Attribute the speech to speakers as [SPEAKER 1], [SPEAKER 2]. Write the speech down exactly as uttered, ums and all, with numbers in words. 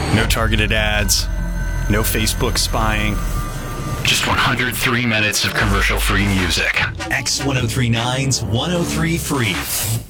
[SPEAKER 1] No targeted ads. No Facebook spying.
[SPEAKER 2] Just one hundred three minutes of commercial-free music.
[SPEAKER 3] X ten thirty-nine's one oh three Free.